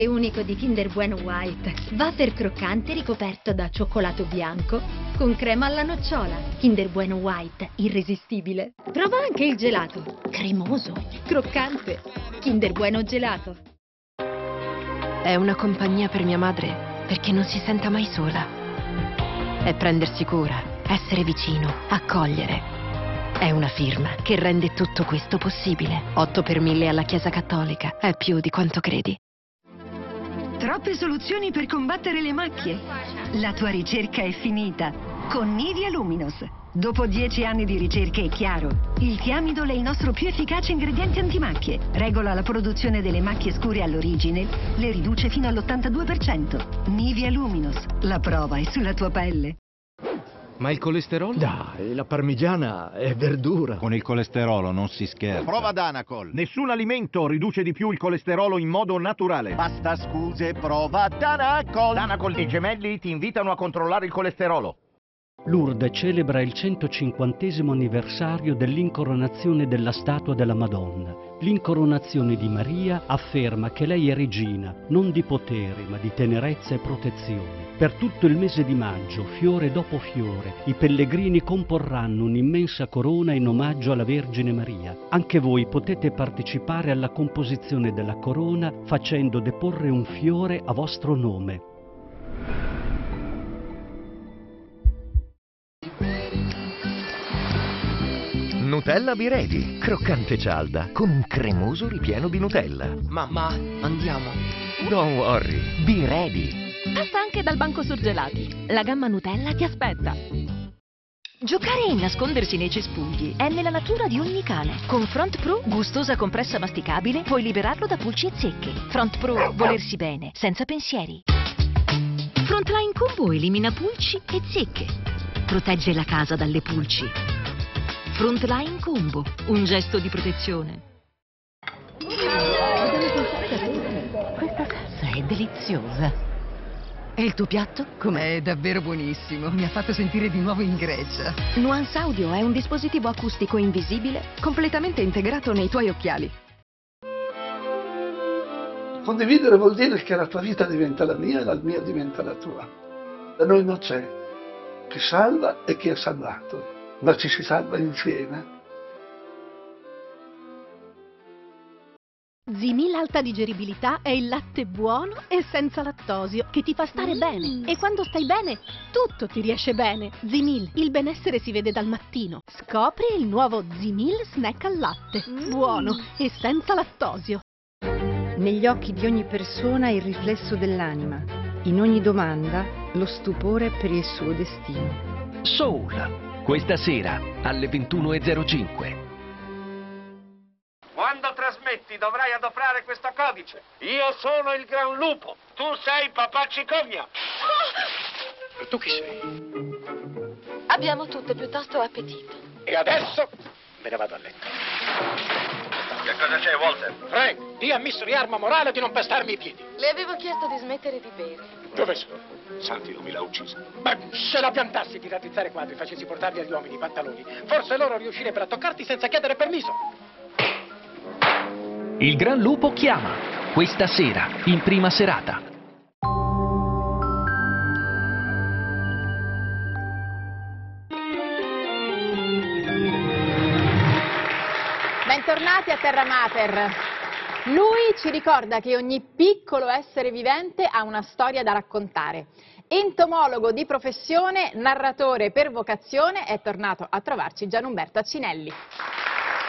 È unico di Kinder Bueno White, wafer croccante ricoperto da cioccolato bianco con crema alla nocciola. Kinder Bueno White, irresistibile. Prova anche il gelato, cremoso, croccante. Kinder Bueno Gelato. È una compagnia per mia madre, perché non si senta mai sola. È prendersi cura, essere vicino, accogliere. È una firma che rende tutto questo possibile. 8 per 1000 alla Chiesa Cattolica. È più di quanto credi. Troppe soluzioni per combattere le macchie. La tua ricerca è finita con Nivea Luminous. Dopo 10 anni di ricerche è chiaro, il Thiamidol è il nostro più efficace ingrediente antimacchie. Regola la produzione delle macchie scure all'origine, le riduce fino all'82%. Nivea Luminous, la prova è sulla tua pelle. Ma il colesterolo? Dai, la parmigiana è verdura. Con il colesterolo non si scherza. Prova Danacol. Nessun alimento riduce di più il colesterolo in modo naturale. Basta scuse, prova Danacol. Danacol e Gemelli ti invitano a controllare il colesterolo. Lourdes celebra il 150° anniversario dell'incoronazione della statua della Madonna. L'incoronazione di Maria afferma che lei è regina, non di potere, ma di tenerezza e protezione. Per tutto il mese di maggio, fiore dopo fiore, i pellegrini comporranno un'immensa corona in omaggio alla Vergine Maria. Anche voi potete partecipare alla composizione della corona facendo deporre un fiore a vostro nome. Nutella Be Ready, croccante cialda, con un cremoso ripieno di Nutella. Mamma, andiamo. Don't worry, Be Ready. Passa anche dal banco surgelati. La gamma Nutella ti aspetta. Giocare e nascondersi nei cespugli è nella natura di ogni cane. Con Front Pro, gustosa compressa masticabile, puoi liberarlo da pulci e zecche. Front Pro, volersi bene, senza pensieri. Frontline Combo elimina pulci e zecche. Protegge la casa dalle pulci. Frontline Combo, un gesto di protezione. Questa salsa è deliziosa. E il tuo piatto? Com'è? È davvero buonissimo, mi ha fatto sentire di nuovo in Grecia. Nuance Audio è un dispositivo acustico invisibile completamente integrato nei tuoi occhiali. Condividere vuol dire che la tua vita diventa la mia e la mia diventa la tua. Da noi non c'è chi salva e chi è salvato, ma ci si salva insieme. Zimil Alta Digeribilità è il latte buono e senza lattosio che ti fa stare bene. E quando stai bene, tutto ti riesce bene. Zimil, il benessere si vede dal mattino. Scopri il nuovo Zimil Snack al latte. Buono e senza lattosio. Negli occhi di ogni persona il riflesso dell'anima. In ogni domanda lo stupore per il suo destino. Soul, questa sera alle 21:05. Quando trasmetti dovrai adoprare questo codice. Io sono il Gran Lupo, tu sei Papà Cicogna. E tu chi sei? Abbiamo tutte piuttosto appetito. E adesso me ne vado a letto. Che cosa c'è, Walter? Frank, di a Mystery Arma Morale di non pestarmi i piedi. Le avevo chiesto di smettere di bere. Dove sono? Santi, non mi l'ha uccisa. Beh, se la piantassi di rattizzare quadri e facessi portarli agli uomini i pantaloni, forse loro riuscirebbero a toccarti senza chiedere permesso. Il Gran Lupo chiama, questa sera, in prima serata. Bentornati a Terra Mater. Lui ci ricorda che ogni piccolo essere vivente ha una storia da raccontare. Entomologo di professione, narratore per vocazione, è tornato a trovarci Gianumberto Accinelli.